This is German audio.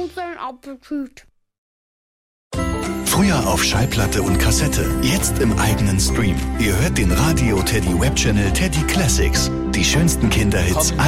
unseren Appetit. Früher auf Schallplatte und Kassette, jetzt im eigenen Stream. Ihr hört den Radio Teddy Webchannel Teddy Classics. Die schönsten Kinderhits